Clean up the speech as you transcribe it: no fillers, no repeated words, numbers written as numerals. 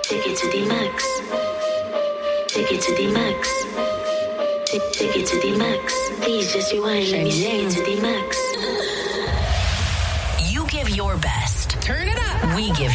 Take it to the max. Take it to the max. Take it to the max. Please just rewind. Let me take it to the max. You give your best. Turn it up. We give